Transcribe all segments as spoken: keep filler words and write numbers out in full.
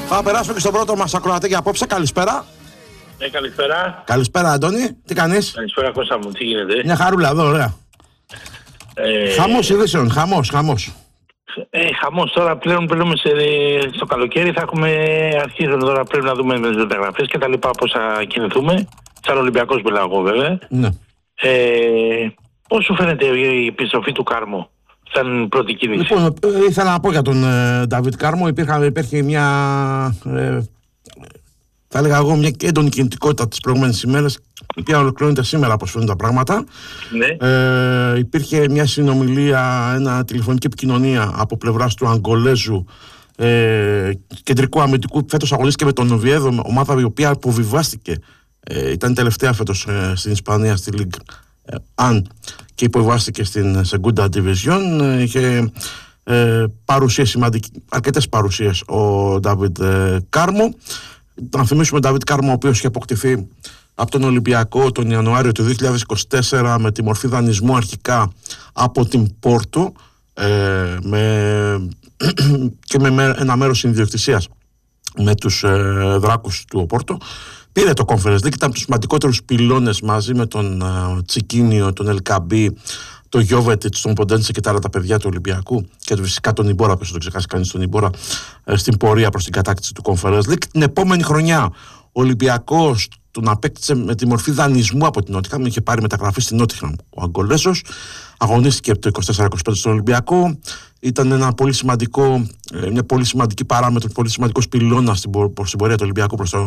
Θα περάσουμε και στον πρώτο μας ακροατή για απόψε. Καλησπέρα. Ναι, καλησπέρα. Καλησπέρα, Αντώνη. Τι κάνεις? Καλησπέρα, Κώστα μου. Τι γίνεται? Μια χαρούλα εδώ, ωραία. Ε... Χαμός ειδήσεων, χαμός, χαμός. Ε, χαμός. Τώρα πλέον πλέον σε, στο καλοκαίρι θα έχουμε αρχίσει τώρα πρέπει να δούμε με τις μεταγραφές και τα λοιπά πώς θα κινηθούμε. Σαν Ολυμπιακός μιλάω εγώ βέβαια. Ναι. Ε, πώς σου φαίνεται η επιστροφή του Κάρμο σαν πρώτη κίνηση? Λοιπόν, ήθελα να πω για τον Νταβίτ ε, Κάρμο. Υπήρχε, υπήρχε μια, ε, θα έλεγα εγώ, μια έντονη κινητικότητα τις προηγούμενες ημέρες, η οποία ολοκληρώνεται σήμερα, όπως φαίνονται τα πράγματα. Ναι. Ε, υπήρχε μια συνομιλία, ένα τηλεφωνική επικοινωνία από πλευράς του Αγκολέζου ε, κεντρικού αμυντικού. Φέτος αγωνίστηκε με τον Οβιέδο, ομάδα η οποία αποβιβάστηκε. Ε, ήταν τελευταία φέτος ε, στην Ισπανία, στη Ligue Αν, και υποβιβάστηκε στην Segunda Division. Ε, είχε ε, παρουσίες σημαντικές, αρκετές παρουσίες ο Νταβίτ ε, Κάρμο. Να θυμίσουμε τον Νταβίτ Κάρμο, ο οποίος είχε αποκτηθεί από τον Ολυμπιακό τον Ιανουάριο του δύο χιλιάδες είκοσι τέσσερα με τη μορφή δανεισμού αρχικά από την Πόρτο ε, με, και με ένα μέρος συνδιοκτησίας με τους ε, δράκους του Πόρτο. Πήρε το Conference League, ήταν από τους σημαντικότερους πυλώνες μαζί με τον uh, Τσικίνιο, τον Ελκαμπή, τον Γιώβετιτς, τον Ποντένσε και τα άλλα τα παιδιά του Ολυμπιακού και φυσικά τον Ιμπόρα, που δεν το ξεχάσει κανείς τον Ιμπόρα, ε, στην πορεία προς την κατάκτηση του Conference League. Την επόμενη χρονιά ο Ολυμπιακός τον απέκτησε με τη μορφή δανεισμού από την Νότιχαμ, είχε πάρει μεταγραφή στην Νότιχαμ ο Αγκολέζος, αγωνίστηκε από το είκοσι τέσσερα είκοσι πέντε στον Ολυμπιακό. Ήταν ένα πολύ σημαντικό, μια πολύ σημαντική παράμετρο, πολύ σημαντικός πυλώνας στην, πο, στην πορεία του Ολυμπιακού προς, το,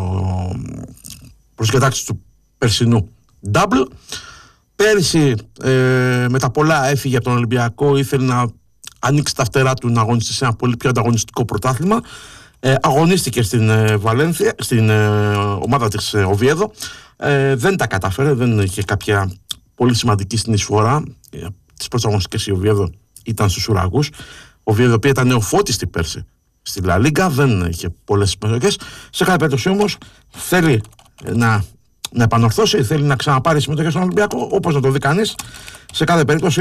προς την κατάκτηση του περσινού double. Πέρυσι ε, με τα πολλά έφυγε από τον Ολυμπιακό, ήθελε να ανοίξει τα φτερά του να αγωνιστεί σε ένα πολύ πιο ανταγωνιστικό πρωτάθλημα. Ε, αγωνίστηκε στην ε, Βαλένθια, στην ε, ομάδα της ε, Οβιέδο. Ε, δεν τα κατάφερε, δεν είχε κάποια πολύ σημαντική συνεισφορά. Ε, τις πρώτες αγωνιστικές η Οβιέδο ήταν στους ουραγούς. Ο Οβιέδο, η οποία ήταν νεοφώτιστη πέρσι στη Λα Λίγκα, δεν είχε πολλές συμμετοχές. Σε κάθε περίπτωση όμως θέλει να, να επανορθώσει, θέλει να ξαναπάρει συμμετοχές στον Ολυμπιακό, όπως να το δει κανείς. Σε κάθε περίπτωση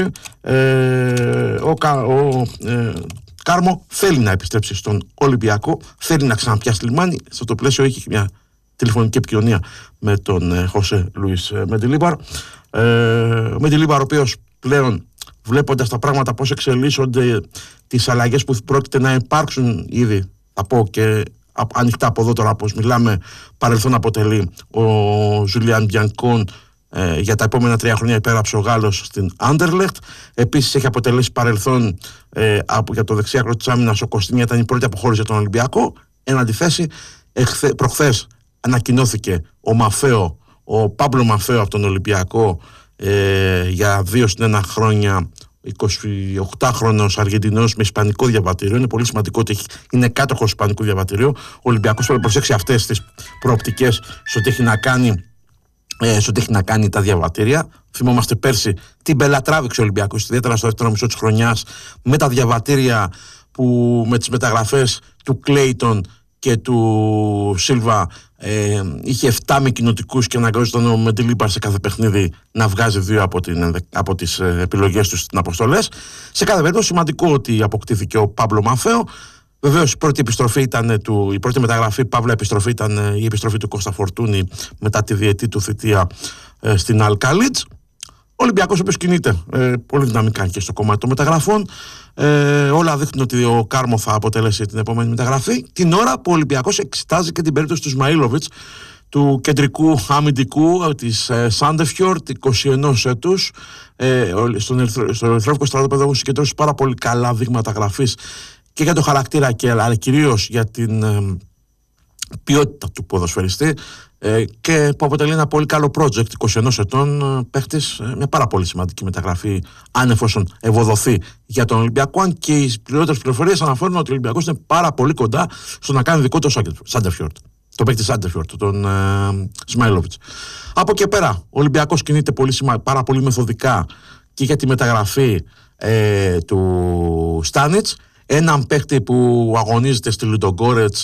ε, ο, ο ε, Κάρμο θέλει να επιστρέψει στον Ολυμπιακό, θέλει να ξαναπιάσει λιμάνι. Σε αυτό το πλαίσιο είχε μια τηλεφωνική επικοινωνία με τον ε, Χωσέ Λουίς ε, Μεντιλίμπαρ. Ε, Μεντιλίμπαρ, ο οποίος πλέον, βλέποντας τα πράγματα πώς εξελίσσονται, τις αλλαγές που πρόκειται να υπάρξουν ήδη, θα πω και ανοιχτά από εδώ τώρα πώς μιλάμε, παρελθόν αποτελεί ο Ζουλιάν Μπιανκόν. Ε, για τα επόμενα τρία χρόνια υπέγραψε ο Γάλλος στην Άντερλεχτ. Επίσης έχει αποτελέσει παρελθόν ε, από, για το δεξιάκρο της άμυνας. Ο Κωστίνια ήταν η πρώτη αποχώρηση για τον Ολυμπιακό. Εν αντιθέσει, εχθε, προχθές ανακοινώθηκε ο Μαφέο, ο Πάμπλο Μαφέο από τον Ολυμπιακό ε, για δύο συν ένα χρόνια, εικοσιοκτάχρονος Αργεντινός με ισπανικό διαβατήριο. Είναι πολύ σημαντικό ότι είναι κάτοχος ισπανικού διαβατηρίου. Ο Ολυμπιακός πρέπει να προσέξει αυτές τις προοπτικές στο τι έχει να κάνει, ε, στο τι έχει να κάνει τα διαβατήρια. Θυμόμαστε πέρσι την πελατράβηξε ο Ολυμπιακός, ιδιαίτερα στο δεύτερο μισό της χρονιάς, με τα διαβατήρια που με τις μεταγραφές του Κλέιτον και του Σίλβα ε, είχε επτά με κοινοτικούς και αναγκαζόταν ο Μεντιλίμπαρ σε κάθε παιχνίδι να βγάζει δύο από, την, από τις ε, επιλογές του στην αποστολές. Σε κάθε περίπτωση σημαντικό ότι αποκτήθηκε ο Πάμπλο Μαφέο. Βεβαίως η πρώτη επιστροφή ήταν του, η πρώτη μεταγραφή, παύλα επιστροφή, ήταν η επιστροφή του Κώστα Φορτούνη μετά τη διετή του θητεία ε, στην Αλκαλίτς. Ο Ολυμπιακός, ο οποίος κινείται ε, πολύ δυναμικά και στο κομμάτι των μεταγραφών. Ε, όλα δείχνουν ότι ο Κάρμο θα αποτελέσει την επόμενη μεταγραφή. Την ώρα που ο Ολυμπιακός εξετάζει και την περίπτωση του Σμαΐλοβιτς, του κεντρικού αμυντικού της ε, Σάντεφιορτ, είκοσι ενός έτους. Ε, στον στο Ερυθρόβικο στρατόπεδο έχουν συγκεντρώσει πάρα πολύ καλά δείγματα γραφής και για το χαρακτήρα, και, αλλά κυρίως για την ε, ποιότητα του ποδοσφαιριστή, ε, και που αποτελεί ένα πολύ καλό project. είκοσι ενός ετών ε, παίχτης, ε, μια πάρα πολύ σημαντική μεταγραφή, αν εφόσον ευοδοθεί για τον Ολυμπιακό. Αν και οι πληρότερες πληροφορίες αναφέρουν ότι ο Ολυμπιακός είναι πάρα πολύ κοντά στο να κάνει δικό του Σάντεφιορτ, τον παίχτη Σάντεφιορτ, τον ε, Σμαΐλοβιτς. Από εκεί πέρα, ο Ολυμπιακός κινείται πολύ, πάρα πολύ μεθοδικά και για τη μεταγραφή ε, του Στάνιτς. Έναν παίκτη που αγωνίζεται στη Λουντογκόρετς,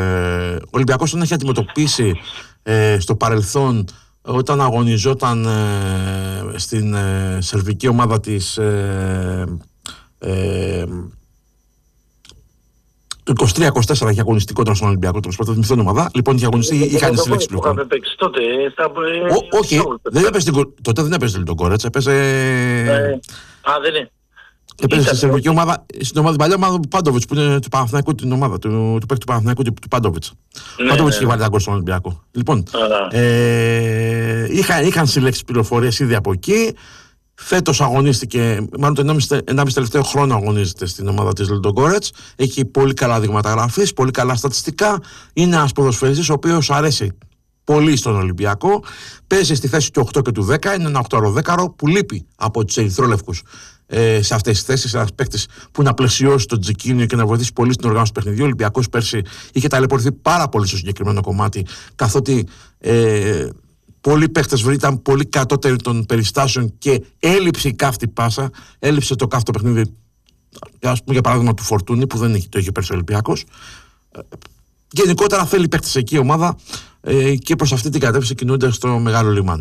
ε, ο Ολυμπιακός τον έχει αντιμετωπίσει ε, στο παρελθόν όταν αγωνιζόταν ε, στην ε, σερβική ομάδα της ε, ε, Το είκοσι τρία είκοσι τέσσερα είχε αγωνιστικό τώρα στον Ολυμπιακό, τέλος πάντων, θυμηθώ ομάδα. Λοιπόν, είχε αγωνιστεί, είχαν συλλέξει πληροφορίες. Είχαμε παίξει τότε. Στα... Όχι, δεν έπαιζε, τότε δεν έπαιζε τον Κόρετς, έπαιζε. Ε, α, δεν είναι. Έπαιζε στη σερβική ομάδα, στην ομάδα, την παλιά ομάδα του Πάντοβιτς, που είναι του Παναθηναϊκού, την ομάδα του, του παίκτη του Παναθηναϊκού, του Πάντοβιτς. Ο Πάντοβιτς είχε βάλει τα γκολ στον Ολυμπιακό. Λοιπόν, ε, είχαν, είχαν συλλέξει πληροφορίες ήδη από εκεί. Φέτος αγωνίστηκε, μάλλον το ενάμιση τελευταίο χρόνο αγωνίζεται στην ομάδα της Λουντογκόρετς. Έχει πολύ καλά δείγματα γραφής, πολύ καλά στατιστικά. Είναι ένας ποδοσφαιριστής ο οποίος αρέσει πολύ στον Ολυμπιακό. Παίζει στη θέση του οκτώ και του δέκα. Είναι ένα οκτώ δέκα που λείπει από τους ερυθρόλευκους ε, σε αυτές τις θέσεις. Ένας παίκτης που να πλαισιώσει τον Τζικίνιο και να βοηθήσει πολύ στην οργάνωση του παιχνιδιού. Ο Ολυμπιακός πέρσι είχε ταλαιπωρηθεί πάρα πολύ στο συγκεκριμένο κομμάτι, καθότι ε, πολλοί παίχτες ήταν πολύ κατώτεροι των περιστάσεων και έλειψε η καύτη πάσα. Έλειψε το καύτο παιχνίδι, ας πούμε, για παράδειγμα του Φορτούνη, που δεν είχε, το είχε πέρσι ο Ολυμπιακός. Γενικότερα θέλει παίχτες εκεί η ομάδα ε, και προς αυτή την κατεύθυνση κινούνται στο μεγάλο λιμάνι.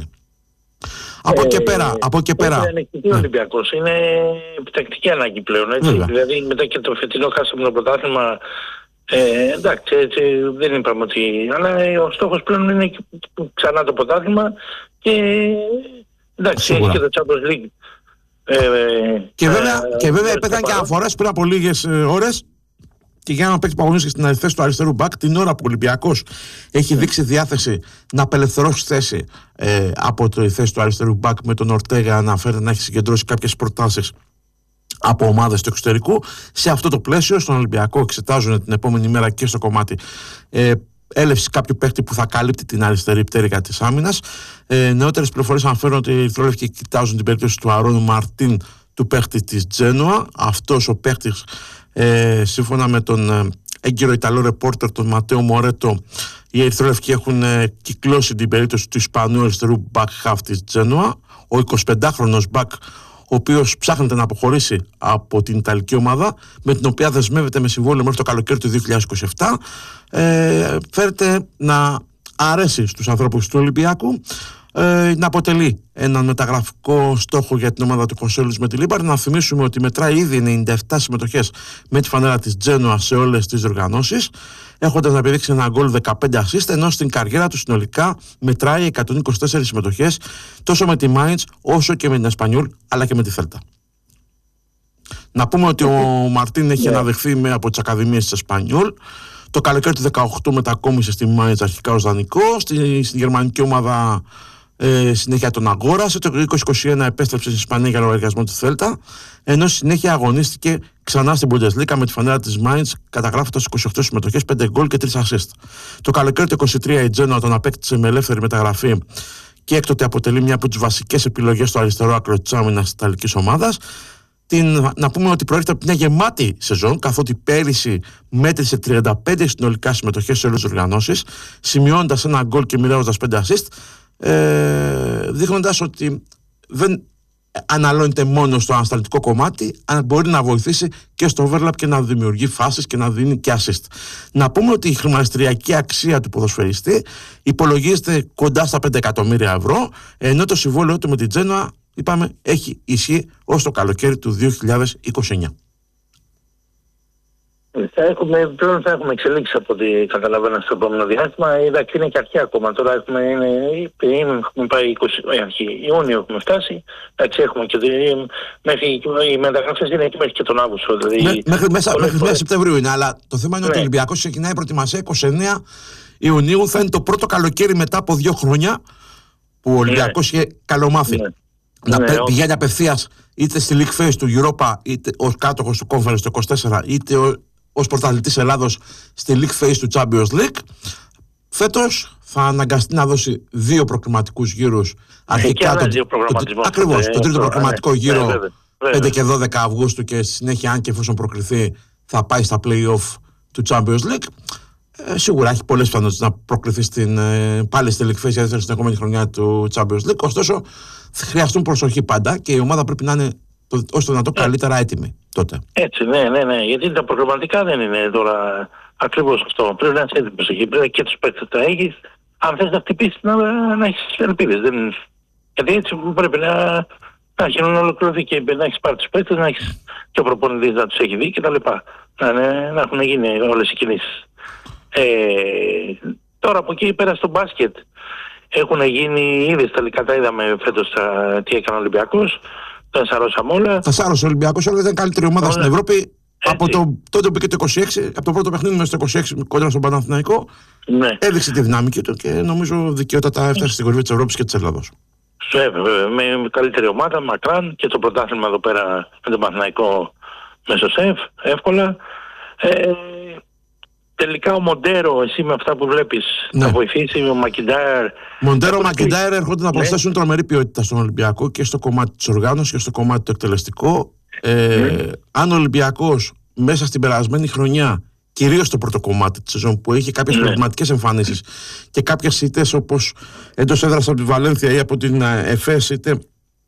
Ε, από εκεί πέρα. Από εκεί πέρα. Είναι ανεκτική ο Ολυμπιακός. Είναι επιτακτική ανάγκη πλέον. Έτσι. Δηλαδή μετά και το φετινό χάσαμε το πρωτάθλημα. Ε, εντάξει, έτσι, δεν είπαμε ότι. Αλλά ο στόχος πλέον είναι ξανά το πρωτάθλημα και εντάξει, έχει και το Champions League. Ε, και βέβαια, ε, και βέβαια πέθανε και αναφορές πριν από λίγες ε, ώρες και για να παίξει που αγωνίστηκε στην θέση του αριστερού μπακ, την ώρα που ο Ολυμπιακός έχει δείξει διάθεση να απελευθερώσει θέση ε, από τη θέση του αριστερού μπακ, με τον Ορτέγα να φέρει να έχει συγκεντρώσει κάποιες προτάσεις από ομάδες του εξωτερικού. Σε αυτό το πλαίσιο, στον Ολυμπιακό εξετάζουν την επόμενη μέρα και στο κομμάτι ε, έλευση κάποιου παίκτη που θα καλύπτει την αριστερή πτέρυγα της άμυνας. Ε, νεότερες πληροφορίες αναφέρουν ότι οι ερυθρόλευκοι κοιτάζουν την περίπτωση του Αρών Μαρτίν, του παίκτη της Τζένουα. Αυτός ο παίκτης, ε, σύμφωνα με τον ε, έγκυρο Ιταλό ρεπόρτερ, τον Ματέο Μορέτο, οι ερυθρόλευκοι έχουν ε, κυκλώσει την περίπτωση του Ισπανού αριστερού back half της Τζένουα. Ο εικοσιπεντάχρονος back, ο οποίος ψάχνεται να αποχωρήσει από την Ιταλική ομάδα, με την οποία δεσμεύεται με συμβόλαιο μέχρι το καλοκαίρι του δύο χιλιάδες είκοσι επτά, ε, φέρεται να αρέσει στους ανθρώπους του Ολυμπιακού, ε, να αποτελεί έναν μεταγραφικό στόχο για την ομάδα του Κονσέλους με τη Λίμπαρ. Να θυμίσουμε ότι μετράει ήδη ενενήντα επτά συμμετοχές με τη φανέλα της Τζένουα σε όλες τις διοργανώσεις, έχοντας να επιδείξει ένα γκολ, δεκαπέντε assist, ενώ στην καριέρα του συνολικά μετράει εκατόν είκοσι τέσσερις συμμετοχές τόσο με τη Μάιντς όσο και με την Εσπανιόλ, αλλά και με τη Θέλτα. Να πούμε ότι ο Μαρτίν έχει αναδεχθεί με από τις ακαδημίες της Εσπανιόλ. Το καλοκαίρι του δεκαοκτώ μετακόμισε στη Μάιντς αρχικά ως δανεικό. Στη, στη γερμανική ομάδα ε, συνέχεια τον αγόρασε. Το είκοσι είκοσι ένα επέστρεψε στην Ισπανία για λογαριασμό του Θέλτα, ενώ συνέχεια αγωνίστηκε ξανά στην Bundesliga με τη φανέλα της Μάιντς, καταγράφοντας είκοσι οκτώ συμμετοχές, πέντε γκολ και τρία assist. Το καλοκαίρι του είκοσι τρία η Τζένουα τον απέκτησε με ελεύθερη μεταγραφή και έκτοτε αποτελεί μια από τις βασικές επιλογές στο αριστερό άκρο της άμυνας της Ιταλικής ομάδας. Την, να πούμε ότι προέρχεται από μια γεμάτη σεζόν, καθότι πέρυσι μέτρησε τριάντα πέντε συνολικά συμμετοχές σε όλες τις οργανώσεις, σημειώνοντας ένα γκολ και μοιράζοντας πέντε assist, ε, δείχνοντας ότι δεν αναλώνεται μόνο στο ανασταλτικό κομμάτι, αλλά μπορεί να βοηθήσει και στο overlap και να δημιουργεί φάσεις και να δίνει και assist. Να πούμε ότι η χρηματιστηριακή αξία του ποδοσφαιριστή υπολογίζεται κοντά στα πέντε εκατομμύρια ευρώ, ενώ το συμβόλαιο του με την Τζένουα, είπαμε, έχει ισχύ ως το καλοκαίρι του δύο χιλιάδες είκοσι εννιά. Θα έχουμε, πλέον θα έχουμε εξελίξει από ό,τι καταλαβαίνω στο επόμενο διάστημα. Εντάξει, είναι και αρχή ακόμα. Τώρα έχουμε, είναι, έχουμε πάει είκοσι, αρχή, Ιούνιο έχουμε φτάσει. Εντάξει, έχουμε και μέχρι, οι μεταγραφές είναι εκεί μέχρι και τον Αύγουστο. Δηλαδή, Μέ, μέχρι μέσα, μέχρι μέσα Σεπτεμβρίου είναι, αλλά το θέμα είναι, ναι, ότι ο Ολυμπιακός ξεκινάει προετοιμασία είκοσι εννέα Ιουνίου. Θα είναι το πρώτο καλοκαίρι μετά από δύο χρόνια που ο Ολυμπιακός, ναι, είχε καλομάθει, ναι, να ναι, πηγαίνει απευθείας είτε στη League Phase του Europa, είτε ως κάτοχος του Conference του είκοσι τέσσερα, είτε ως πρωταθλητής Ελλάδος στη League Phase του Champions League. Φέτος θα αναγκαστεί να δώσει δύο προκριματικούς γύρους. Αρχικά τον, το, ακριβώς, ε, τον τρίτο προκριματικό ναι, γύρο, ναι, βέβαια, βέβαια. πέντε και δώδεκα Αυγούστου, και στη συνέχεια, αν και εφόσον προκριθεί, θα πάει στα play-off του Champions League. Ε, σίγουρα έχει πολλές πιθανότητες να προκριθεί στην, ε, πάλι στη League Phase για την επόμενη χρονιά του Champions League. Ωστόσο, θα χρειαστούν προσοχή πάντα και η ομάδα πρέπει να είναι όσο το δυνατό καλύτερα έτοιμη τότε. Έτσι, ναι, ναι, ναι. Γιατί τα προγραμματικά δεν είναι τώρα ακριβώς αυτό. Πρέπει να είσαι έτοιμος προσοχή. Πρέπει και τους παίκτες τα έχεις. Αν θες να χτυπήσεις, να, να έχεις ελπίδες. Δεν... Γιατί έτσι πρέπει να, να έχει ολοκληρωθεί και να έχει πάρει του παίκτες, να έχει και ο προπονητής να του έχει δει κτλ. Να, ναι, να έχουν γίνει όλες οι κινήσεις. Ε, τώρα από εκεί πέρα στο μπάσκετ έχουν γίνει ήδη στα τελικά, τα είδαμε φέτος τι έκανε ο Ολυμπιακός. Τα σαρώσαμε όλα. Τα σάρωσε ο Ολυμπιακός, όλα ήταν καλύτερη ομάδα όλα στην Ευρώπη. Έτσι. Από το, τότε που μπήκε το είκοσι έξι, από το πρώτο παιχνίδι μέσα στο είκοσι έξι κοντά στον Παναθηναϊκό, ναι. Έδειξε τη δυναμική του και νομίζω δικαιότατα έφτασε στην κορυφή της Ευρώπης και της Ελλάδος. Βέβαια, με, με καλύτερη ομάδα, μακράν, και το πρωτάθλημα εδώ πέρα με τον Παναθηναϊκό μέσω ΣΕΦ, εύκολα. Ε, τελικά ο Μοντέρο, εσύ με αυτά που βλέπεις, ναι. Θα βοηθήσει, ο Μακιντάιρ. Μοντέρο, Μακιντάιρ έρχονται να προσθέσουν ναι. τρομερή ποιότητα στον Ολυμπιακό και στο κομμάτι της οργάνωσης και στο κομμάτι το εκτελεστικό. Ε, mm. Αν ο Ολυμπιακός μέσα στην περασμένη χρονιά, κυρίως στο πρώτο κομμάτι της σεζόν που είχε κάποιες mm. προβληματικές εμφανίσεις και κάποιες ήττες όπως εντός έδρας από τη Βαλένθια ή από την ΕΦΕΣ, είτε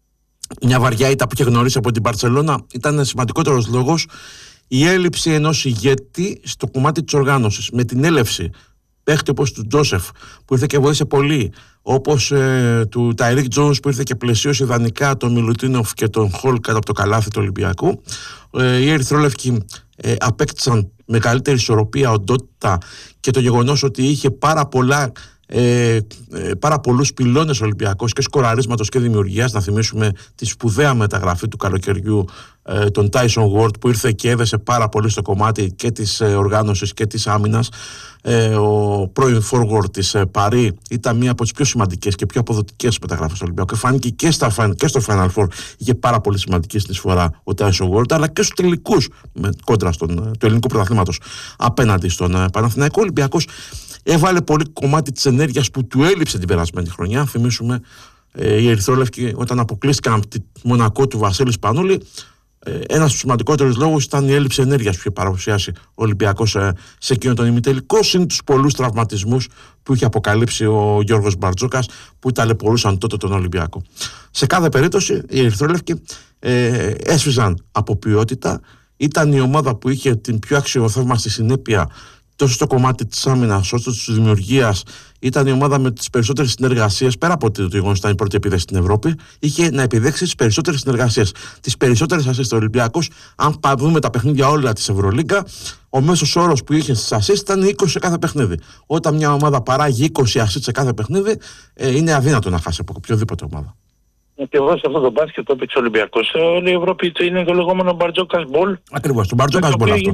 μια βαριά ήττα που είχε γνωρίσει από την Μπαρτσελώνα, ήταν σημαντικότερος λόγος η έλλειψη ενός ηγέτη στο κομμάτι της οργάνωσης. Με την έλευση παίχτη όπως του Τζόσεφ που ήρθε και βοήθησε πολύ, όπως ε, του Ταϊρίκ Τζόνς που ήρθε και πλαισίωσε ιδανικά τον Μιλουτίνοφ και τον Χολ κάτω από το καλάθι του Ολυμπιακού, ε, οι Ερυθρόλευκοι ε, απέκτησαν μεγαλύτερη ισορροπία, οντότητα και το γεγονός ότι είχε πάρα πολλά Ε, ε, πάρα πολλούς πυλώνες Ολυμπιακός και σκοραρίσματος και δημιουργίας. Να θυμίσουμε τη σπουδαία μεταγραφή του καλοκαιριού, ε, τον Tyson Ward, που ήρθε και έδεσε πάρα πολύ στο κομμάτι και της ε, οργάνωσης και της άμυνας. Ε, ο πρώην forward της ε, Παρί ήταν μία από τις πιο σημαντικές και πιο αποδοτικές μεταγραφές του Ολυμπιακού και φάνηκε και, στα, και στο Final Four. Είχε πάρα πολύ σημαντική συνεισφορά ο Tyson Ward, αλλά και στους τελικούς με, κόντρα στον, του ελληνικού πρωταθλήματος απέναντι στον ε, Παναθηναϊκό. Ολυμπιακός έβαλε πολύ κομμάτι της ενέργειας που του έλειψε την περασμένη χρονιά. Θυμίσουμε ε, οι Ερυθρόλευκοι όταν αποκλείστηκαν από τη Μονακό του Βασίλη Σπανούλη, ε, ένας από τους σημαντικότερους λόγους ήταν η έλλειψη ενέργειας που είχε παρουσιάσει ο Ολυμπιακός ε, σε εκείνο τον ημιτελικό, συν τους πολλούς τραυματισμούς που είχε αποκαλύψει ο Γιώργος Μπαρτζόκας, που ταλαιπωρούσαν τότε τον Ολυμπιακό. Σε κάθε περίπτωση οι Ερυθρόλευκοι ε, έσφιζαν από ποιότητα. Ήταν η ομάδα που είχε την πιο αξιοθαύμαστη συνέπεια τόσο στο κομμάτι της άμυνας όσο της δημιουργίας. Ήταν η ομάδα με τις περισσότερες συνεργασίες, πέρα από το γεγονός ότι ήταν η πρώτη επίδεση στην Ευρώπη, είχε να επιδέξει τις περισσότερες συνεργασίες. Τις περισσότερες ασίστ ο Ολυμπιακός, αν δούμε τα παιχνίδια όλα της Ευρωλίγκα, ο μέσος όρος που είχε στις ασίστ ήταν είκοσι σε κάθε παιχνίδι. Όταν μια ομάδα παράγει είκοσι ασίστ σε κάθε παιχνίδι, ε, είναι αδύνατο να χάσει από οποιοδήποτε ομάδα. Ακριβώς σε αυτό το μπάσκετ που έπαιξε ο Ολυμπιακός, όλη η Ευρώπη είναι το λεγόμενο Μπαρτζόκας Μπολ. Ακριβώς, το Μπαρτζόκας Μπολ αυτό.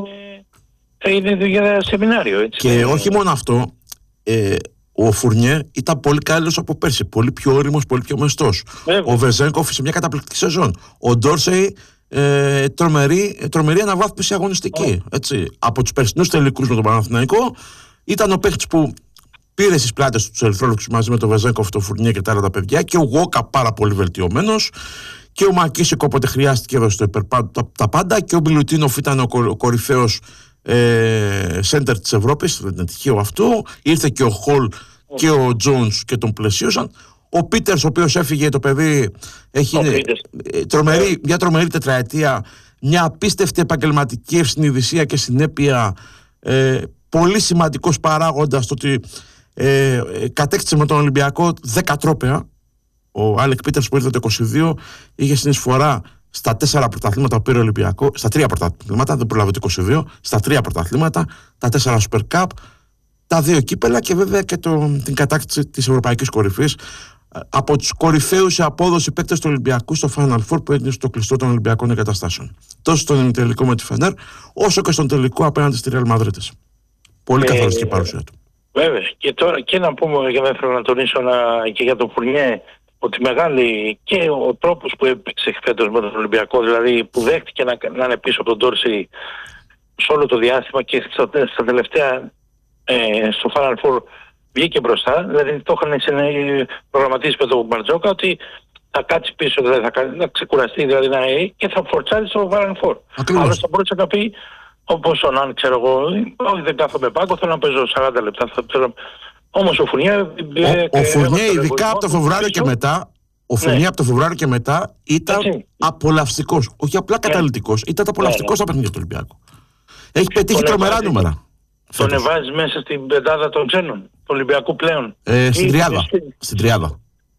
Είναι για σεμινάριο, έτσι. Και είναι... όχι μόνο αυτό, ε, ο Φουρνιέ ήταν πολύ καλύτερος από πέρσι. Πολύ πιο όριμος, πολύ πιο μεστός. Ο Βεζένκοφ σε μια καταπληκτική σεζόν. Ο Ντόρσεϊ, ε, τρομερή, τρομερή αναβάθμιση αγωνιστική. Oh. Έτσι. Από τους περσινούς τελικούς με τον Παναθηναϊκό, ήταν ο παίκτης που πήρε στις πλάτες τους Ερυθρόλευκους μαζί με τον Βεζένκοφ, τον Φουρνιέ και τα άλλα τα παιδιά. Και ο Γόκα πάρα πολύ βελτιωμένος. Και ο Μακίσικο όποτε χρειάστηκε έδωσε το υπερπά, τα, τα πάντα. Και ο Μιλουτίνοφ ήταν ο, ο κορυφαίος σέντερ της Ευρώπης, δεν είναι τυχαίο αυτό. Ήρθε και ο Χολ oh. και ο Τζόνς και τον πλαισίωσαν. Ο Πίτερς, ο οποίος έφυγε, το παιδί έχει oh, τρομερή, yeah. μια τρομερή τετραετία, μια απίστευτη επαγγελματική ευσυνειδησία και συνέπεια, ε, πολύ σημαντικός παράγοντας το ότι ε, κατέκτησε με τον Ολυμπιακό δέκα τρόπαια. Ο Άλεκ Πίτερς που ήρθε το είκοσι δύο είχε συνεισφορά στα τέσσερα πρωταθλήματα που πήρε ο Ολυμπιακό, στα τρία πρωταθλήματα, δεν προλάβει το είκοσι δύο, στα τρία πρωταθλήματα, τα τέσσερα Super Cup, τα δύο κύπελα και βέβαια και το, την κατάκτηση της ευρωπαϊκής κορυφής. Από τους κορυφαίους σε απόδοση παίκτες του Ολυμπιακού στο Final Four που έγινε στο κλειστό των Ολυμπιακών εγκαταστάσεων. Τόσο στον ημιτελικό με τη Φενέρ, όσο και στον τελικό απέναντι στη Real Madrid. Πολύ ε, καθοριστική παρουσία του. Βέβαια. Και τώρα και να πούμε, για να θέλω να τονίσω να, και για τον Φουρνιέ, ότι μεγάλη και ο τρόπος που έπαιξε φέτος με τον Ολυμπιακό, δηλαδή που δέχτηκε να, να είναι πίσω από τον Ντόρσεϊ σε όλο το διάστημα και στα, στα τελευταία ε, στο Final Four βγήκε μπροστά, δηλαδή το είχαν προγραμματίσει με τον Μπαρτζόκα ότι θα κάτσει πίσω, δηλαδή θα, θα ξεκουραστεί δηλαδή, να, και θα φορτσάρει στο Final Four. Άλλος θα μπορούσε να πει, όπως ο Ναν, ξέρω εγώ, όχι δεν κάθομαι πάγκο, θέλω να παίζω σαράντα λεπτά, θέλω... Όμως ο Φουρνιέ... Ο, ο Φουρνιέ ειδικά από το Φεβρουάριο και μετά, ο Φουρνιέ ναι. από το Φεβρουάριο και μετά ήταν Έτσι. απολαυστικός, όχι απλά καταλυτικός, ναι. ήταν απολαυστικός ναι, ναι. στα παιχνίδια του Ολυμπιακού. Έχει πετύχει τον τρομερά εβάζει, νούμερα. Τον εβάζει μέσα στην πεντάδα των ξένων, του Ολυμπιακού πλέον. Ε, στην τριάδα. Στην τριάδα.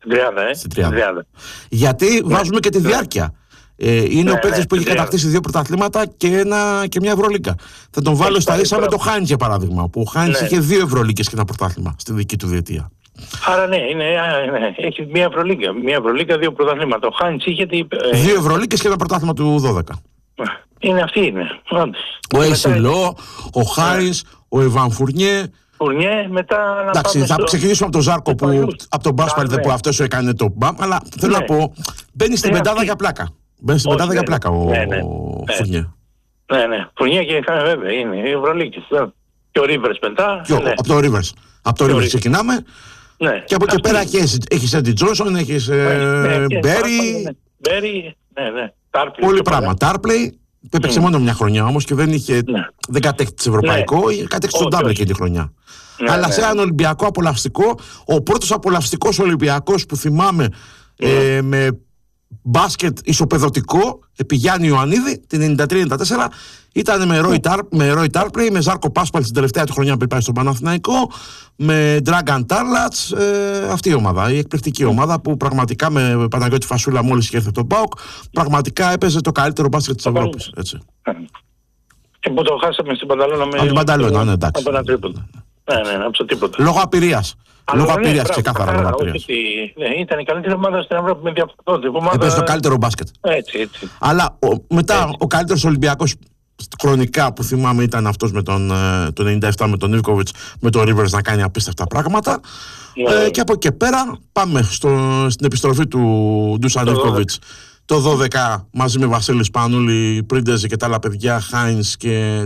Στην τριάδα, ε. Στην τριάδα. Γιατί ναι, βάζουμε και τη ναι. διάρκεια. Ε, είναι ναι, ο παίκτης ναι, που έχει κατακτήσει δύο πρωταθλήματα και, ένα, και μια Ευρωλίγκα. Θα τον βάλω στα ίσα με τον Χάιντς για παράδειγμα. Που ο Χάιντς ναι. είχε δύο Ευρωλίγκες και ένα πρωτάθλημα στη δική του διετία. Άρα ναι, είναι, ναι, έχει μια Ευρωλίγκα. Μια Ευρωλίγκα, δύο πρωταθλήματα. Ο Χάιντς είχε. Ε... Δύο Ευρωλίγκες και ένα πρωτάθλημα του δώδεκα. Είναι αυτή είναι. Ο Εσιλό, ο Χάιντς, ο Ιβάν Φουρνιέ. Φουρνιέ, μετά να εντάξει, πάμε θα στο... ξεκινήσουμε από τον Ζάρκο που από τον Μπάσπαλ που αυτός έκανε το μπαμ, αλλά θέλω ναι. να πω, μπαίνει στην πεντάδα για πλάκα. Μπαίνει στην πεντάδα για πλάκα ο, ναι, ναι. ο Φουρνιέ. Ναι, ναι. Φουρνιέ και βέβαια είναι η Ευρωλίγκη. Και ο Ρίβερς μετά. Και ο, ναι. Από το Ρίβερς. Από το Ρίβερς ξεκινάμε. Ναι. Και από εκεί πέρα έχεις Έντι Τζόνσον, έχεις Μπέρι. Μπέρι, ναι, ναι. Πολύ πράγμα. Τάρπλεϊ. Έπαιξε mm. μόνο μια χρονιά όμως και δεν, είχε, ναι. δεν κατέκτησε ευρωπαϊκό, ναι. κατέκτησε τον Ντάμπλε εκείνη τη χρονιά. Ναι, Αλλά ναι. σε έναν Ολυμπιακό απολαυστικό, ο πρώτος απολαυστικός Ολυμπιακός που θυμάμαι mm. ε, με μπάσκετ ισοπεδωτικό επί Γιάννη Ιωαννίδη την ενενήντα τρία ενενήντα τέσσερα ήταν με Ρόι mm. Τάρπλεϊ, με Ζάρκο Πάσπαλ στην τελευταία του χρονιά που πάει στον Παναθηναϊκό, με Ντράγκαν Τάρλατς, ε, αυτή η ομάδα, η εκπληκτική mm. ομάδα που πραγματικά με Παναγιώτη Φασούλα μόλις είχε έρθει τον ΠΑΟΚ, πραγματικά έπαιζε το καλύτερο μπάσκετ της Ευρώπης. Έτσι. Και που το χάσαμε στην Πανταλώνα με... Από την Πανταλώνα, ναι, εντάξει. Από ένα τρίποντο. Ναι, ναι, από το τίποτα. Λόγω απειρίας. Λόγω απειρίας, ξεκάθαρα λόγω απειρίας. Ναι, ήταν η καλύτερη ομάδα στην Ευρώπη με διαφορετικό. Έπαιζε το καλύτερο μπάσκετ. Έτσι, έτσι. Αλλά μετά ο καλύτερος Ολυμπιακός χρονικά που θυμάμαι ήταν αυτός με τον το ενενήντα επτά με τον Ιβκοβιτς, με τον Ρίβερς να κάνει απίστευτα πράγματα. Ε, και από εκεί και πέρα πάμε στο, στην επιστροφή του Ντούσαν Ιβκοβιτς το δώδεκα μαζί με Βασίλη Σπανούλη, Πρίντεζη και τα άλλα παιδιά, Χάινς και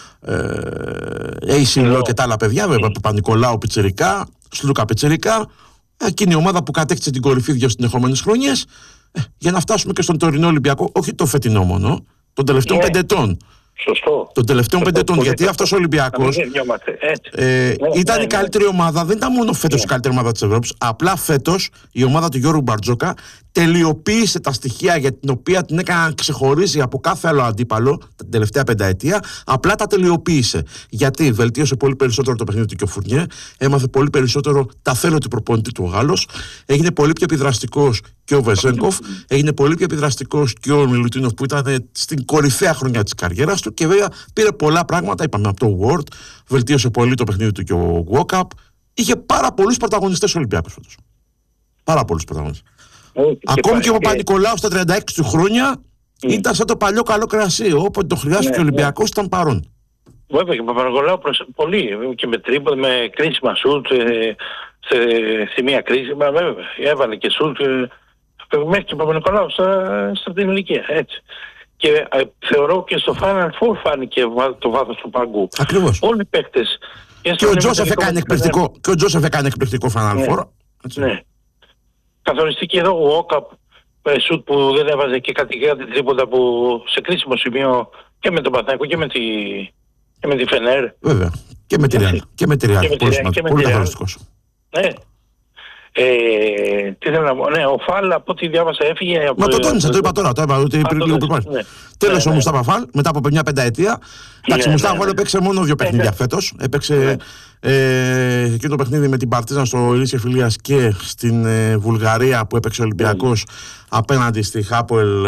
Έισιλο και τα άλλα παιδιά, βέβαια, Παπα-Νικολάου Πιτσιρικά, Σλούκα Πιτσιρικά. Εκείνη η ομάδα που κατέκτησε την κορυφή δύο συνεχόμενες χρονιές, ε, για να φτάσουμε και στον τωρινό Ολυμπιακό, όχι το φετινό μόνο, των τελευταίων yeah. πέντε ετών. Σωστό. Των τελευταίων πέντε ετών. Γιατί αυτός ο Ολυμπιακός ε, ήταν ναι, η καλύτερη ναι. ομάδα, δεν ήταν μόνο φέτος ναι. η καλύτερη ομάδα της Ευρώπης. Απλά φέτος η ομάδα του Γιώργου Μπαρτζόκα τελειοποίησε τα στοιχεία για την οποία την έκανε να ξεχωρίζει από κάθε άλλο αντίπαλο την τελευταία πενταετία. Απλά τα τελειοποίησε. Γιατί βελτίωσε πολύ περισσότερο το παιχνίδι του και ο Φουρνιέ, έμαθε πολύ περισσότερο τα θέλω του προπονητή του ο Γάλλος, έγινε πολύ πιο επιδραστικός και ο Βεζέγκοφ, έγινε πολύ πιο επιδραστικός και ο Μιλουτίνοφ που ήταν στην κορυφαία χρονιά της καριέρας του και βέβαια πήρε πολλά πράγματα. Είπαμε από το Word, βελτίωσε πολύ το παιχνίδι του και ο Walkup. Είχε πάρα πολλούς πρωταγωνιστές Ολυμπιακούς φέτος. Πάρα πολλούς πρωταγωνιστές. Okay, Ακόμη και ο Παπα-Νικολάου στα τριάντα έξι του χρόνια mm. ήταν σαν το παλιό καλό κρασί. Όποτε το χρειάστηκε ο Ολυμπιακός ήταν παρόν. Βέβαια και ο Παπα-Νικολάου πολύ και με τρίποδα, με κρίσιμα σουτ, σε σημεία κρίσιμα, βέβαια. Έβαλε και σουτ μέχρι και ο Παπα-Νικολάου σε αυτήν την ηλικία. Έτσι. Και ε, θεωρώ και στο Final Four φάνηκε το βάθος του παγκού. Ακριβώς. Όλοι οι παίκτες. Και, και ο Τζόσεφ έκανε εκπληκτικό, και ο Τζόσεφ έκανε εκπληκτικό Final ναι. Four. Ναι. Καθοριστική εδώ ο Όκαπ με σουτ που δεν έβαζε και κάτι για την τρίποντα που σε κρίσιμο σημείο και με τον Παναθηναϊκό και με τη, και με τη Φενέρ. Βέβαια. Και με τη Ρεάλ. Και με τη Ρεάλ. Πολύ καθοριστικός. Ναι. Ε, τι θέλω να πω, ναι, ο Φάλ από ό,τι διάβασα έφυγε. Μα το τόνισα, το είπα τώρα, το είπα ότι πριν λίγο πριν. Τέλος ο Μουστάφα Φάλ, μετά από μια πενταετία. Εντάξει, ο Μουστάφα Φάλ έπαιξε μόνο δύο παιχνίδια φέτος. Έπαιξε εκείνο το παιχνίδι με την Παρτίζαν στο Ηλίσια Φιλίας και στην Βουλγαρία που έπαιξε ο Ολυμπιακός απέναντι στη Χάπολ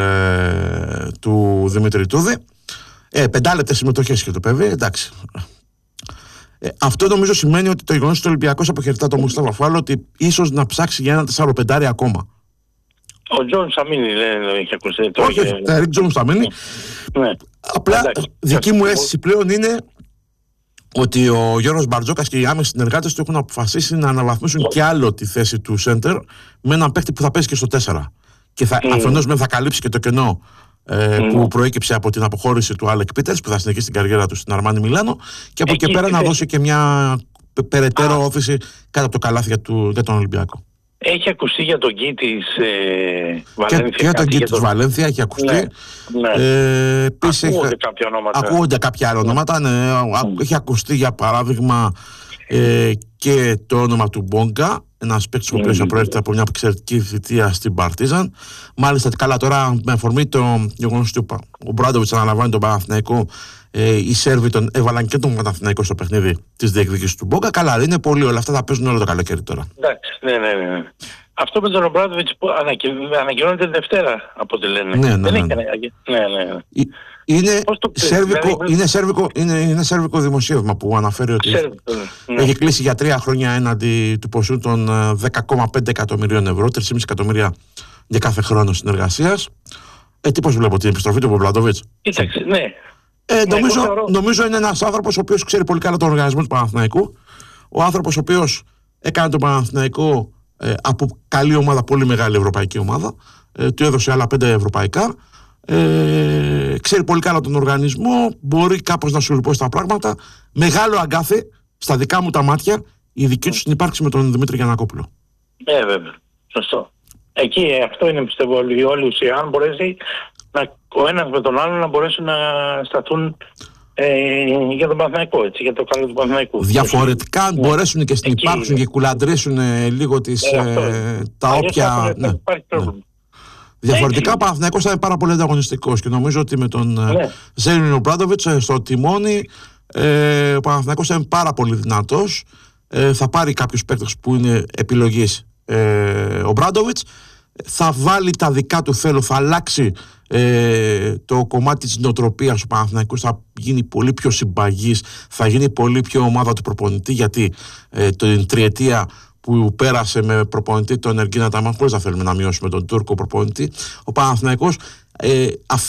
του Δημήτρη Τούδη. Πεντάλεπτες συμμετοχές είχε το παιδί, εντάξει. Ε, αυτό νομίζω σημαίνει ότι το γεγονός ότι ο Ολυμπιακός αποχαιρετά τον Μουστάφα Φάλ ότι ίσως να ψάξει για ένα τεσσαροπεντάρι ακόμα. Ο Τζον Σαμίνι δεν είχε ακουστεί. Όχι, ο Τζον Σαμίνι. Απλά δική μου αίσθηση πλέον είναι ότι ο Γιώργος Μπαρτζόκας και οι άμεσοι συνεργάτες του έχουν αποφασίσει να αναβαθμίσουν κι άλλο τη θέση του center με έναν παίκτη που θα παίζει και στο τέσσερα. Και θα, mm. αφενός με θα καλύψει και το κενό Ε, mm. που προέκυψε από την αποχώρηση του Άλεκ Πίτερς που θα συνεχίσει την καριέρα του στην Αρμάνι Μιλάνο και από εκεί και πέρα να δώσει και μια περαιτέρω ah. όθηση κάτω από το καλάθι για, του, για τον Ολυμπιακό. Έχει ακουστεί για τον γκί της ε, Βαλένθια. Και για τον γκί της τον... Βαλένθια έχει ακουστεί. Ναι, ναι. Ε, ακούγονται έχει... κάποια ονόματα. Ακούγονται κάποια άλλα ονόματα. Ναι. Mm. Έχει ακουστεί για παράδειγμα ε, και το όνομα του Μπόγκα. Ένα παίκτη ο οποίο προέρχεται από μια εξαιρετική θητεία στην Παρτίζαν. Μάλιστα, καλά τώρα με αφορμή το γεγονός ότι ο Μπράντοβιτς αναλαμβάνει τον Παναθηναϊκό, ε, οι Σέρβοι τον έβαλαν και τον Παναθηναϊκό στο παιχνίδι της διεκδίκησης του Μπόγκα. Καλά, είναι πολύ όλα αυτά, θα παίζουν όλο το καλοκαίρι τώρα. Εντάξει, ναι, ναι, ναι. αυτό με τον Ομπράντοβιτς που ανακοινώνεται την Δευτέρα από ό,τι λένε. Ναι, ναι, Δεν ναι, έχει ναι. κανένα. Ναι, ναι. Είναι σέρβικο, δηλαδή... είναι, σέρβικο, είναι, είναι σέρβικο δημοσίευμα που αναφέρει ότι Σέρβικο, ναι. έχει κλείσει για τρία χρόνια έναντι του ποσού των δέκα κόμμα πέντε εκατομμυρίων ευρώ, τρία κόμμα πέντε εκατομμύρια για κάθε χρόνο συνεργασίας. Ε, τι πώς βλέπω την επιστροφή του Ομπράντοβιτς. Κοίταξε, ναι. Ε, ναι νομίζω, θεωρώ... νομίζω είναι ένας άνθρωπος ο οποίος ξέρει πολύ καλά τον οργανισμό του Παναθηναϊκού. Ο άνθρωπος ο οποίος έκανε τον Παναθηναϊκό ε, από καλή ομάδα, πολύ μεγάλη ευρωπαϊκή ομάδα. Ε, του έδωσε άλλα πέντε ευρωπαϊκά. Ε, ξέρει πολύ καλά τον οργανισμό. Μπορεί κάπως να σου λυπώσει τα πράγματα. Μεγάλο αγκάθι στα δικά μου τα μάτια η δική του συνύπαρξη με τον Δημήτρη Γιαννακόπουλο. Ε, βέβαια. Σωστό. Εκεί αυτό είναι, πιστεύω, όλη η ουσία. Αν μπορέσει να, ο ένας με τον άλλον να μπορέσουν να σταθούν ε, για τον Παναθηναϊκό, έτσι, για το καλό του Παναθηναϊκού. Διαφορετικά, αν ναι. μπορέσουν και συνυπάρξουν και κουλαντρήσουν ε, λίγο τις, ε, ε, τα όποια. Ναι. Ναι. Διαφορετικά, ο Παναθηναϊκός θα είναι πάρα πολύ ανταγωνιστικός και νομίζω ότι με τον ναι. Ζέλιν Ομπράντοβιτς στο τιμόνι ε, ο Παναθηναϊκός θα είναι πάρα πολύ δυνατός. Ε, θα πάρει κάποιους παίκτες που είναι επιλογής ε, ο Ομπράντοβιτς. Θα βάλει τα δικά του θέλω, θα αλλάξει ε, το κομμάτι της νοοτροπίας του Παναθηναϊκού, θα γίνει πολύ πιο συμπαγής, θα γίνει πολύ πιο ομάδα του προπονητή, γιατί ε, την τριετία που πέρασε με προπονητή τον Εργίνα Ταμάν, χωρίς να θέλουμε να μειώσουμε τον Τούρκο προπονητή, ο Παναθηναϊκός ε,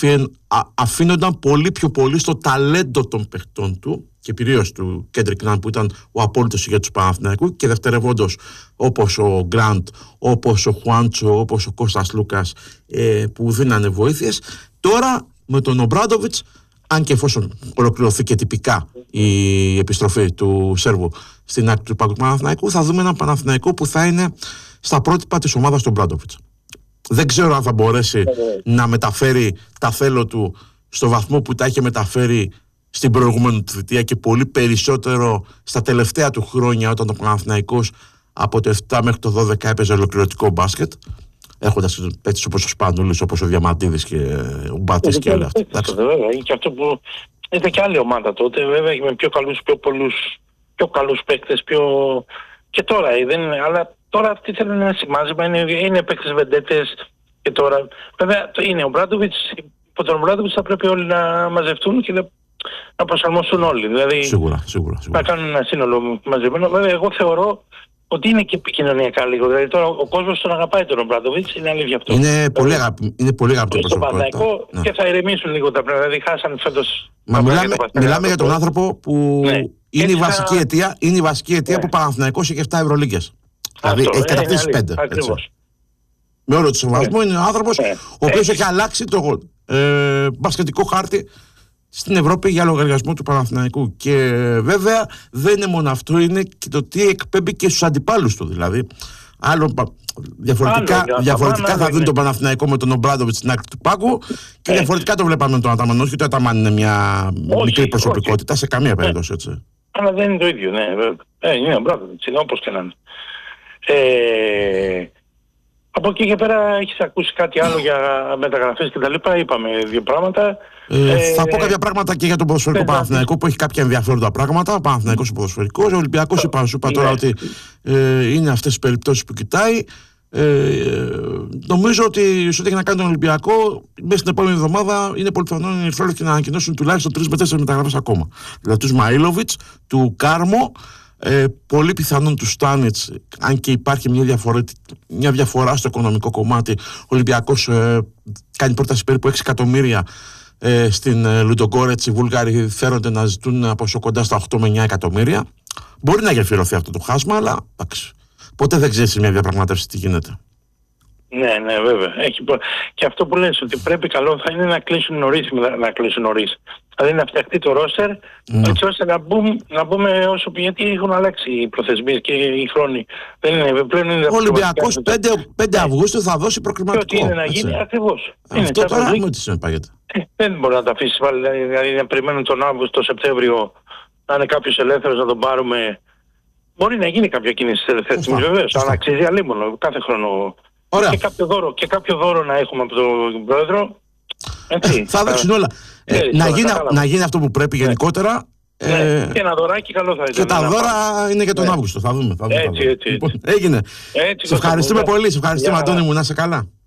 αφήνονταν πολύ πιο πολύ στο ταλέντο των παιχτών του και κυρίως του Κέντρικ Ναν, που ήταν ο απόλυτος ηγέτης του Παναθηναϊκού, και δευτερευόντως όπως ο Γκραντ, όπως ο Χουάντσο, όπως ο Κώστας Λούκας, ε, που δίνανε βοήθειες. Τώρα με τον Ομπράντοβιτς, αν και εφόσον ολοκληρωθεί και τυπικά η επιστροφή του Σέρβου στην άκρη του Παγκοσμίου Παναθηναϊκού, θα δούμε ένα Παναθηναϊκό που θα είναι στα πρότυπα της ομάδας του Ομπράντοβιτς. Δεν ξέρω αν θα μπορέσει mm-hmm. να μεταφέρει τα θέλω του στο βαθμό που τα είχε μεταφέρει στην προηγούμενη του θητεία και πολύ περισσότερο στα τελευταία του χρόνια, όταν ο Παναθηναϊκός από το επτά μέχρι το δώδεκα έπαιζε ολοκληρωτικό μπάσκετ, έχοντας έτσι όπως ο Σπανούλης, όπως ο Διαμαντίδης και ο Μπάτης και όλα αυτά. Βέβαια, και αυτό που ήταν και άλλη ομάδα τότε, βέβαια, με πιο καλούς, πιο πολλούς, πιο καλούς παίκτες, πιο... και τώρα, δεν είναι, αλλά τώρα αυτοί θέλουν ένα σημάζιμα, είναι, είναι παίκτες βεντέτες και τώρα, βέβαια, το είναι ο Ομπράντοβιτς, από τον Ομπράντοβιτς θα πρέπει όλοι να μαζευτούν και να, να προσαρμοστούν όλοι, δηλαδή σίγουρα, σίγουρα, σίγουρα. να κάνουν ένα σύνολο μαζεμένο. Βέβαια, εγώ θεωρώ ότι είναι και επικοινωνιακά λίγο. Δηλαδή τώρα ο κόσμος τον αγαπάει τον Ομπράντοβιτς, είναι αλήθεια αυτό. Είναι δηλαδή, πολύ, αγαπη, είναι πολύ αγαπητό προσωπικότητα. Ναι. Και θα ηρεμήσουν λίγο τα πράγματα. Δηλαδή χάσαν φέτος. Μα μιλάμε, μιλάμε για τον άνθρωπο που ναι. είναι, η βασική θα... αιτία, είναι η βασική αιτία ναι. που ο Παναθηναϊκός έχει επτά Ευρωλίγκες. Δηλαδή έχει κατακτήσει πέντε. Με όλο το σεβασμό, είναι ο άνθρωπος ο οποίος έχει αλλάξει το ε, μπασκετικό χάρτη στην Ευρώπη για λογαριασμό του Παναθηναϊκού. Και βέβαια δεν είναι μόνο αυτό, είναι και το τι εκπέμπει και στους αντιπάλους του. Δηλαδή, άλλο, διαφορετικά, άλλο, διαφορετικά άλλο, θα δουν τον Παναθηναϊκό με τον Ομπράντοβιτς στην άκρη του πάγκου και ε. διαφορετικά το βλέπαμε με τον Αταμάν. Όχι ότι ο Αταμάν είναι μια όχι, μικρή προσωπικότητα όχι. σε καμία περίπτωση. Έτσι. Αλλά δεν είναι το ίδιο, ναι. Ε, είναι ο Ομπράντοβιτς, είναι όπως και να είναι. Ε, από εκεί και πέρα έχεις ακούσει κάτι άλλο για μεταγραφές και τα λοιπά, είπαμε δύο πράγματα. Ε, ε, θα πω κάποια πράγματα και για τον ποδοσφαιρικό ε, Παναθηναϊκό που έχει κάποια ενδιαφέροντα πράγματα. Ο Παναθηναϊκός ο ποδοσφαιρικός, ο Ολυμπιακός είπα, σου είπα τώρα ότι ε, είναι αυτές τις περιπτώσεις που κοιτάει. Ε, νομίζω ότι σε ό,τι έχει να κάνει τον Ολυμπιακό, μέσα στην επόμενη εβδομάδα είναι πολύ πιθανό οι Ερυθρόλευκοι να ανακοινώσουν τουλάχιστον τρεις με τέσσερις μεταγραφές ακόμα. Δηλαδή του Σμαΐλοβιτς, του Κάρμο, ε, πολύ πιθανόν του Στάνιτς, αν και υπάρχει μια, μια διαφορά στο οικονομικό κομμάτι. Ο Ολυμπιακός ε, κάνει πρόταση περίπου έξι εκατομμύρια. Ε, στην ε, Λουντογκόρετς οι Βούλγαροι φέρονται να ζητούν από κοντά στα οκτώ με εννιά εκατομμύρια. Μπορεί να γεφυρωθεί αυτό το χάσμα, αλλά εντάξει, ποτέ δεν ξέρεις μια διαπραγμάτευση τι γίνεται. Ναι, ναι, βέβαια. Έχει... Και αυτό που λες ότι πρέπει καλό θα είναι να κλείσουν νωρίς, να κλείσουν νωρίς. Δηλαδή να φτιαχτεί το ρόστερ, mm. έτσι ώστε να μπούμε, να μπούμε όσο πει, γιατί έχουν αλλάξει οι προθεσμίες και οι χρόνοι. Δεν είναι, πλέον είναι ο Ολυμπιακός πέντε Αυγούστου θα δώσει προκριματικό. Και ό,τι είναι να γίνει, ακριβώς. Αυτό είναι, τώρα μου τι συνεπάγεται. Ε, δεν μπορεί να τα αφήσει πάλι, δηλαδή να περιμένουν τον Αύγουστο, τον Σεπτέμβριο, να είναι κάποιος ελεύθερος να τον πάρουμε. Μπορεί να γίνει κάποια κίνηση της ελευθερίας, βεβαίως, αλλά αξίζει αλίμονο κάθε χρόνο. Και κάποιο, δώρο, και κάποιο δώρο να έχουμε από τον πρόεδρο. Έτσι, θα δείξουν όλα. Ε, να, γίνει, να γίνει αυτό που πρέπει γενικότερα. Ναι, Ε, και ένα δωράκι καλό θα ήταν. και τα να δώρα πάμε. είναι και τον Ναι. Αύγουστο. Θα δούμε. Θα δούμε, θα Έτσι, δούμε. έτσι, Λοιπόν, έτσι. έγινε. Έτσι, Σε ευχαριστούμε Κωνσταντίνε. πολύ. Σε ευχαριστούμε, Γεια. Αντώνη μου. Να είσαι καλά.